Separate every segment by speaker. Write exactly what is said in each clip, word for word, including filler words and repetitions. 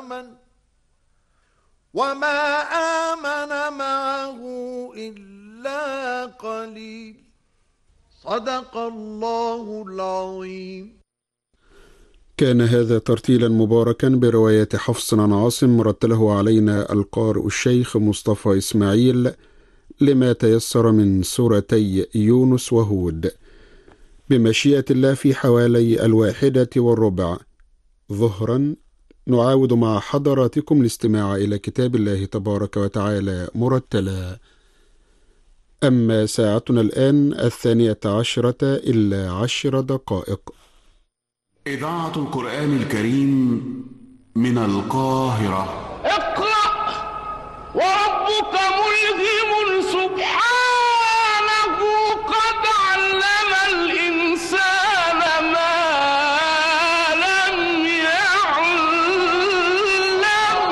Speaker 1: آمن وما آمن معه إلا قليل. صدق الله العظيم.
Speaker 2: كان هذا ترتيلا مباركا برواية حفص عن عاصم، رتله علينا القارئ الشيخ مصطفى إسماعيل لما تيسر من سورتي يونس وهود، بمشيئة الله في حوالي الواحدة والربع ظهرا نعاود مع حضراتكم الاستماع إلى كتاب الله تبارك وتعالى مرتلا. أما ساعتنا الآن الثانية عشرة إلا عشر دقائق.
Speaker 3: إذاعة القرآن الكريم من القاهرة.
Speaker 4: اقرأ وربك ملهم سبحانه قد علم الإنسان ما لم يعلم.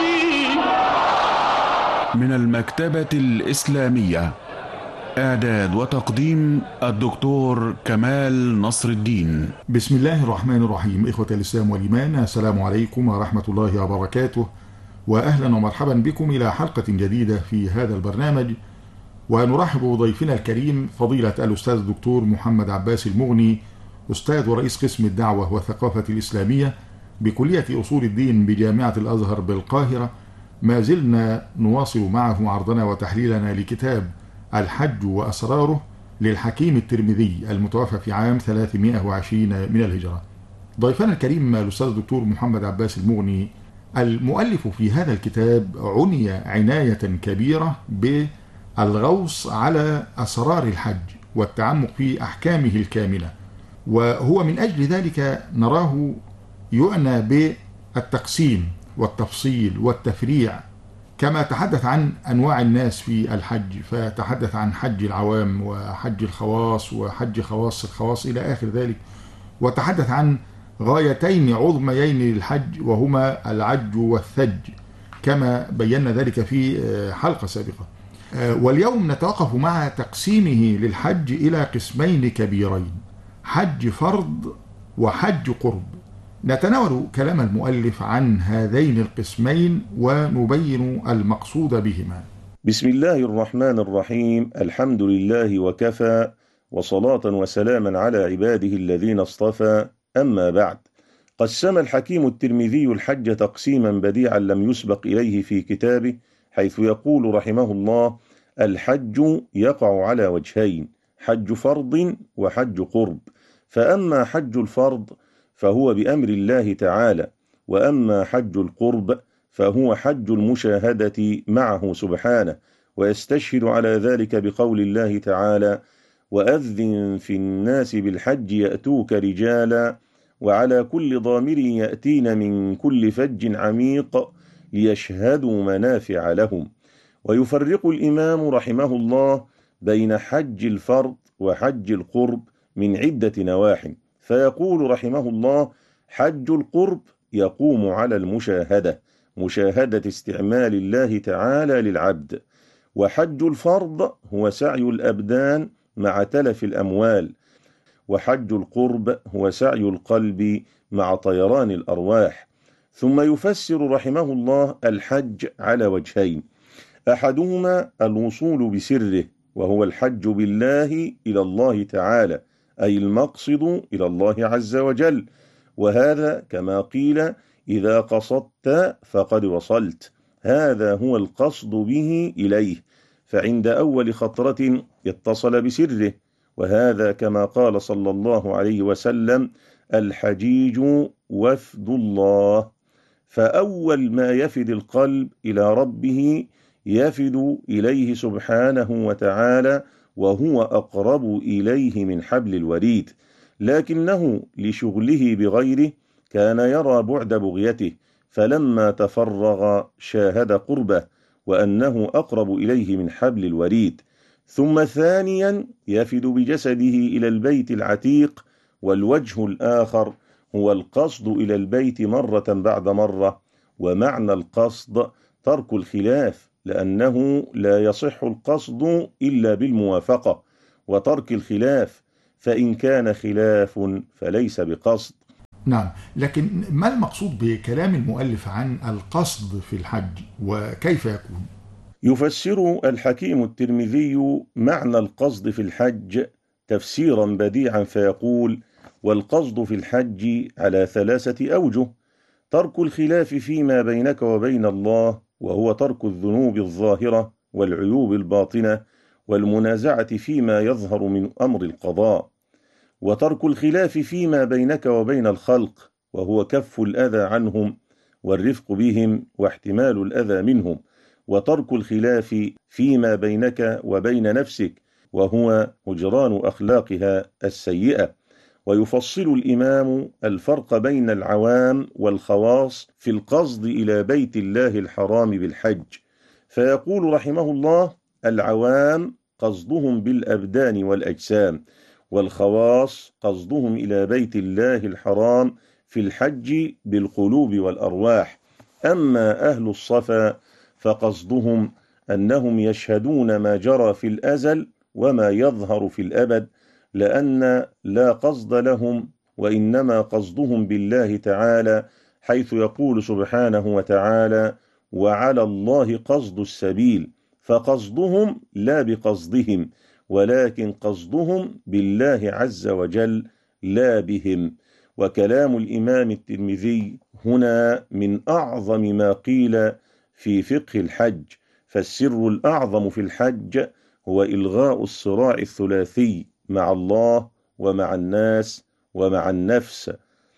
Speaker 3: من المكتبة الإسلامية، إعداد وتقديم الدكتور كمال نصر الدين.
Speaker 5: بسم الله الرحمن الرحيم. إخوة الإسلام والإيمان، السلام عليكم ورحمة الله وبركاته، وأهلا ومرحبا بكم إلى حلقة جديدة في هذا البرنامج. ونرحب بضيفنا الكريم فضيلة الأستاذ الدكتور محمد عباس المغني، أستاذ ورئيس قسم الدعوة والثقافة الإسلامية بكلية أصول الدين بجامعة الأزهر بالقاهرة. ما زلنا نواصل معه عرضنا وتحليلنا لكتاب الحج وأسراره للحكيم الترمذي المتوفى في عام ثلاثمائة وعشرين من الهجرة. ضيفنا الكريم الأستاذ الدكتور محمد عباس المغني، المؤلف في هذا الكتاب عني عناية كبيرة بالغوص على أسرار الحج والتعمق في أحكامه الكاملة، وهو من أجل ذلك نراه يعنى بالتقسيم والتفصيل والتفريع، كما تحدث عن أنواع الناس في الحج، فتحدث عن حج العوام وحج الخواص وحج خواص الخواص إلى آخر ذلك، وتحدث عن غايتين عظميين للحج وهما العج والثج كما بينا ذلك في حلقة سابقة. واليوم نتوقف مع تقسيمه للحج إلى قسمين كبيرين، حج فرض وحج قرب. نتناول كلام المؤلف عن هذين القسمين ونبين المقصود بهما.
Speaker 6: بسم الله الرحمن الرحيم. الحمد لله وكفى، وصلاة وسلاما على عباده الذين اصطفى، أما بعد. قسم الحكيم الترمذي الحج تقسيما بديعا لم يسبق إليه في كتابه، حيث يقول رحمه الله: الحج يقع على وجهين، حج فرض وحج قرب. فأما حج الفرض فهو بأمر الله تعالى، وأما حج القرب فهو حج المشاهدة معه سبحانه، ويستشهد على ذلك بقول الله تعالى: وأذن في الناس بالحج يأتوك رجالا وعلى كل ضامر يأتين من كل فج عميق ليشهدوا منافع لهم. ويفرق الإمام رحمه الله بين حج الفرض وحج القرب من عدة نواح، فيقول رحمه الله: حج القرب يقوم على المشاهدة، مشاهدة استعمال الله تعالى للعبد. وحج الفرض هو سعي الأبدان مع تلف الأموال. وحج القرب هو سعي القلب مع طيران الأرواح. ثم يفسر رحمه الله الحج على وجهين، أحدهما الوصول بسره، وهو الحج بالله إلى الله تعالى، أي المقصد إلى الله عز وجل، وهذا كما قيل: إذا قصدت فقد وصلت، هذا هو القصد به إليه، فعند أول خطرة اتصل بسره، وهذا كما قال صلى الله عليه وسلم: الحجيج وفد الله. فأول ما يفد القلب إلى ربه يفد إليه سبحانه وتعالى، وهو أقرب إليه من حبل الوريد، لكنه لشغله بغيره كان يرى بعد بغيته، فلما تفرغ شاهد قربه وأنه أقرب إليه من حبل الوريد. ثم ثانيا يفد بجسده إلى البيت العتيق، والوجه الآخر هو القصد إلى البيت مرة بعد مرة. ومعنى القصد ترك الخلاف، لأنه لا يصح القصد إلا بالموافقة، وترك الخلاف، فإن كان خلاف فليس بقصد.
Speaker 5: نعم، لكن ما المقصود بكلام المؤلف عن القصد في الحج وكيف يكون؟
Speaker 6: يفسر الحكيم الترمذي معنى القصد في الحج تفسيرا بديعا فيقول: والقصد في الحج على ثلاثة أوجه: ترك الخلاف فيما بينك وبين الله، وهو ترك الذنوب الظاهرة والعيوب الباطنة والمنازعة فيما يظهر من أمر القضاء، وترك الخلاف فيما بينك وبين الخلق، وهو كف الأذى عنهم والرفق بهم واحتمال الأذى منهم، وترك الخلاف فيما بينك وبين نفسك، وهو هجران أخلاقها السيئة. ويفصل الإمام الفرق بين العوام والخواص في القصد إلى بيت الله الحرام بالحج، فيقول رحمه الله: العوام قصدهم بالأبدان والأجسام، والخواص قصدهم إلى بيت الله الحرام في الحج بالقلوب والأرواح. أما أهل الصفا فقصدهم أنهم يشهدون ما جرى في الأزل وما يظهر في الأبد، لأن لا قصد لهم، وإنما قصدهم بالله تعالى، حيث يقول سبحانه وتعالى: وعلى الله قصد السبيل، فقصدهم لا بقصدهم، ولكن قصدهم بالله عز وجل لا بهم. وكلام الإمام الترمذي هنا من أعظم ما قيل في فقه الحج، فالسر الأعظم في الحج هو إلغاء الصراع الثلاثي مع الله ومع الناس ومع النفس،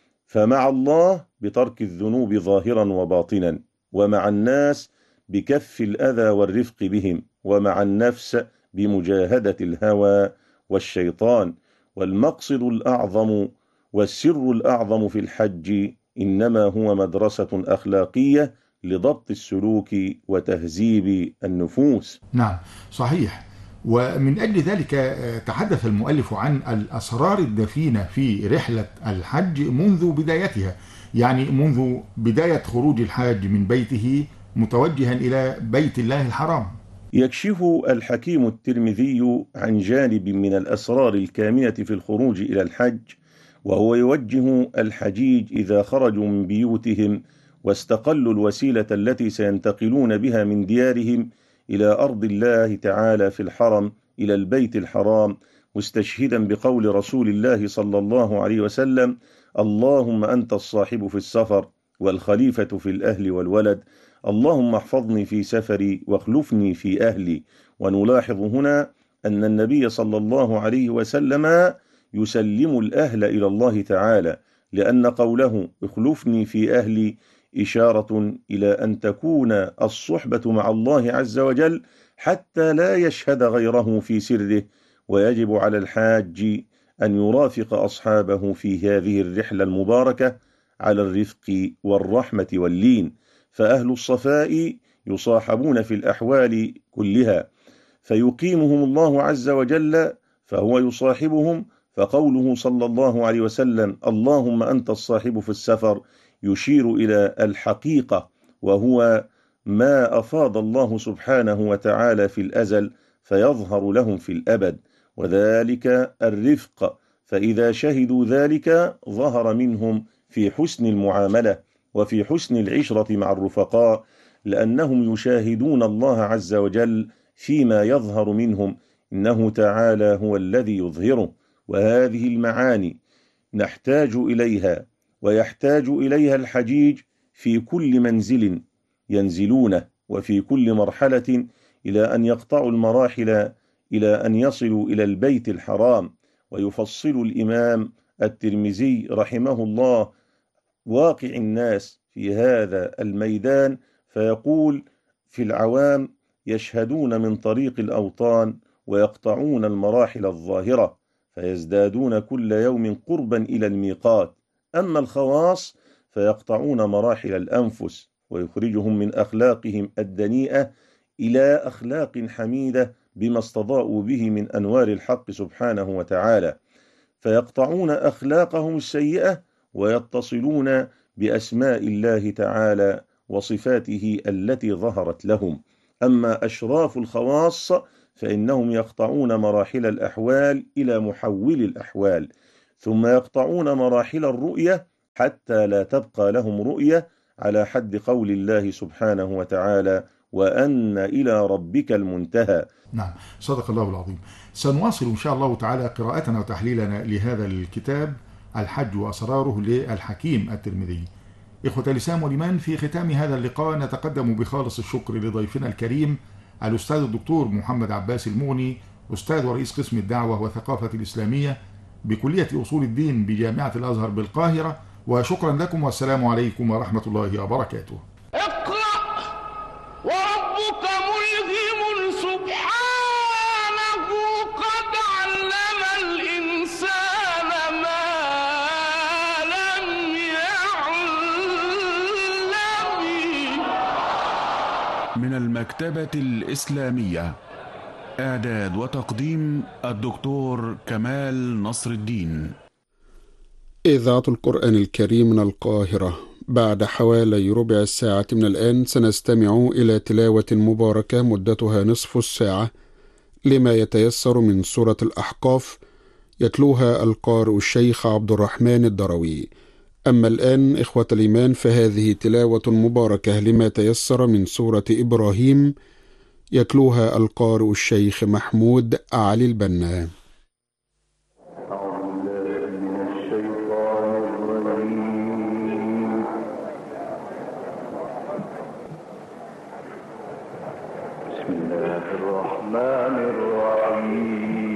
Speaker 6: فمع الله بترك الذنوب ظاهرا وباطنا، ومع الناس بكف الأذى والرفق بهم، ومع النفس بمجاهدة الهوى والشيطان. والمقصد الأعظم والسر الأعظم في الحج إنما هو مدرسة أخلاقية لضبط السلوك وتهذيب النفوس.
Speaker 5: نعم صحيح. ومن أجل ذلك تحدث المؤلف عن الأسرار الدفينة في رحلة الحج منذ بدايتها، يعني منذ بداية خروج الحاج من بيته متوجها إلى بيت الله الحرام.
Speaker 6: يكشف الحكيم الترمذي عن جانب من الأسرار الكامنة في الخروج إلى الحج، وهو يوجه الحجيج إذا خرجوا من بيوتهم واستقلوا الوسيلة التي سينتقلون بها من ديارهم إلى أرض الله تعالى في الحرم إلى البيت الحرام، مستشهدا بقول رسول الله صلى الله عليه وسلم: اللهم أنت الصاحب في السفر والخليفة في الأهل والولد، اللهم احفظني في سفري واخلفني في أهلي. ونلاحظ هنا أن النبي صلى الله عليه وسلم يسلم الأهل إلى الله تعالى، لأن قوله اخلفني في أهلي إشارة إلى أن تكون الصحبة مع الله عز وجل حتى لا يشهد غيره في سره، ويجب على الحاج أن يرافق أصحابه في هذه الرحلة المباركة على الرفق والرحمة واللين، فأهل الصفاء يصاحبون في الأحوال كلها، فيقيمهم الله عز وجل فهو يصاحبهم. فقوله صلى الله عليه وسلم: اللهم أنت الصاحب في السفر، يشير إلى الحقيقة، وهو ما أفاض الله سبحانه وتعالى في الأزل فيظهر لهم في الأبد، وذلك الرفق، فإذا شهدوا ذلك ظهر منهم في حسن المعاملة وفي حسن العشرة مع الرفقاء، لأنهم يشاهدون الله عز وجل فيما يظهر منهم، إنه تعالى هو الذي يظهره. وهذه المعاني نحتاج إليها ويحتاج إليها الحجيج في كل منزل ينزلونه، وفي كل مرحلة إلى أن يقطعوا المراحل إلى أن يصلوا إلى البيت الحرام. ويفصل الإمام الترمذي رحمه الله واقع الناس في هذا الميدان، فيقول: في العوام يشهدون من طريق الأوطان ويقطعون المراحل الظاهرة، فيزدادون كل يوم قربا إلى الميقات. أما الخواص فيقطعون مراحل الأنفس ويخرجهم من أخلاقهم الدنيئة إلى أخلاق حميدة بما استضاءوا به من أنوار الحق سبحانه وتعالى، فيقطعون أخلاقهم السيئة ويتصلون بأسماء الله تعالى وصفاته التي ظهرت لهم. أما أشراف الخواص فإنهم يقطعون مراحل الأحوال إلى محول الأحوال، ثم يقطعون مراحل الرؤية حتى لا تبقى لهم رؤية، على حد قول الله سبحانه وتعالى: وأن إلى ربك المنتهى.
Speaker 5: نعم، صدق الله العظيم. سنواصل إن شاء الله تعالى قراءتنا وتحليلنا لهذا الكتاب الحج وأسراره للحكيم الترمذي. إخوة الإسلام والإيمان، في ختام هذا اللقاء نتقدم بخالص الشكر لضيفنا الكريم الأستاذ الدكتور محمد عباس المغني، أستاذ ورئيس قسم الدعوة والثقافة الإسلامية بكلية أصول الدين بجامعة الأزهر بالقاهرة، وشكرا لكم والسلام عليكم ورحمة الله وبركاته.
Speaker 4: اقرأ وربك ملهم سبحانه قد علم الإنسان ما لم يعلم.
Speaker 3: من المكتبة الإسلامية، إعداد وتقديم الدكتور كمال نصر الدين.
Speaker 2: إذاعة القرآن الكريم من القاهرة. بعد حوالي ربع ساعة من الآن سنستمع إلى تلاوة مباركة مدتها نصف الساعة لما يتيسر من سورة الأحقاف، يتلوها القارئ الشيخ عبد الرحمن الدروي. أما الآن إخوة الإيمان، فهذه تلاوة مباركة لما تيسر من سورة إبراهيم، يتلوها القارئ الشيخ محمود علي البنا.
Speaker 7: بسم الله الرحمن الرحيم.